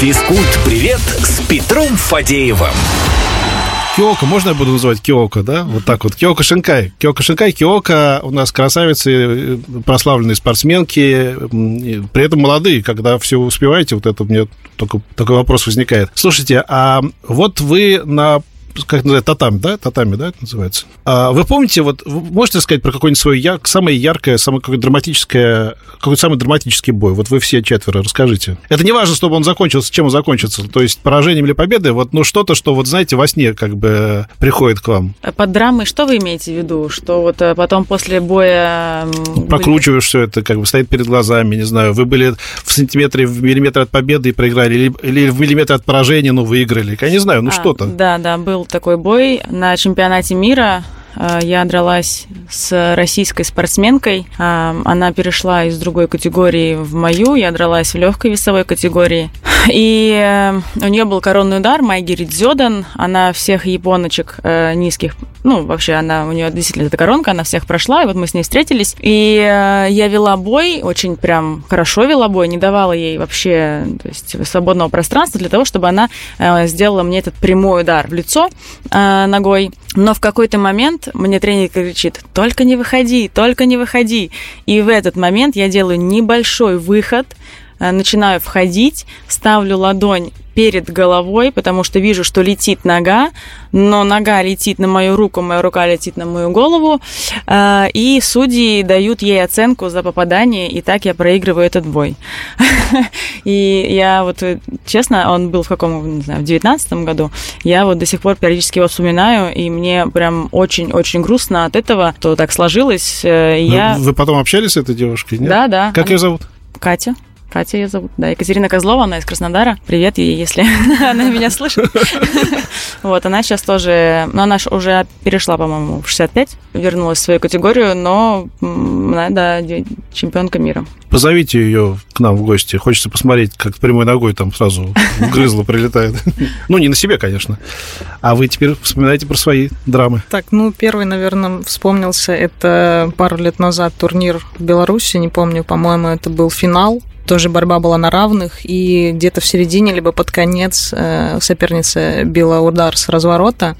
Физкульт-привет с Петром Фадеевым. Киоко, можно я буду называть Киоко, да? Вот так вот. Киоко Шинкай. Киоко у нас красавицы, прославленные спортсменки, при этом молодые. Когда все успеваете, вот это у меня только такой вопрос возникает. Слушайте, а вот вы на... как называется, татами, да? Татами, да, это называется? Вы помните, вот, вы можете рассказать про какое-нибудь свое самое яркое, самый драматический бой? Вот вы все четверо, расскажите. Это не важно, чтобы он закончился, чем он закончится, то есть поражением или победой, вот, ну, что-то, что, вот, знаете, во сне как бы приходит к вам. Под драмой что вы имеете в виду? Что вот потом после боя... Прокручиваешь все это, как бы стоит перед глазами, не знаю, вы были в сантиметре, в миллиметр от победы и проиграли, или в миллиметр от поражения, ну, выиграли, я не знаю, ну, что-то. Да, был такой бой на чемпионате мира. Я дралась с российской спортсменкой. Она перешла из другой категории в мою. Я дралась в легкой весовой категории. И у нее был коронный удар Майгири Дзёдан. Она всех японочек низких, ну, вообще, у нее действительно эта коронка, она всех прошла, и вот мы с ней встретились. И я вела бой, очень прям хорошо вела бой, не давала ей вообще, то есть, свободного пространства для того, чтобы она сделала мне этот прямой удар в лицо ногой. Но в какой-то момент мне тренер кричит: только не выходи, только не выходи. И в этот момент я делаю небольшой выход, начинаю входить, ставлю ладонь перед головой, потому что вижу, что летит нога, но нога летит на мою руку, моя рука летит на мою голову, и судьи дают ей оценку за попадание, и так я проигрываю этот бой. И я вот, честно, он был в каком, не знаю, в 19-м году, я вот до сих пор периодически его вспоминаю, и мне прям очень-очень грустно от этого, что так сложилось. Вы потом общались с этой девушкой, нет? Да. Как ее зовут? Катя ее зовут, да, Екатерина Козлова, она из Краснодара. Привет ей, если она меня слышит. Вот, она сейчас тоже, она уже перешла, по-моему, в 65, вернулась в свою категорию, но она, да, чемпионка мира. Позовите ее к нам в гости. Хочется посмотреть, как прямой ногой там сразу в грызло прилетает. Ну, не на себе, конечно. А вы теперь вспоминаете про свои драмы. Так, первый, наверное, вспомнился, это пару лет назад турнир в Беларуси, не помню, по-моему, это был финал. Тоже борьба была на равных, и где-то в середине, либо под конец соперница била удар с разворота.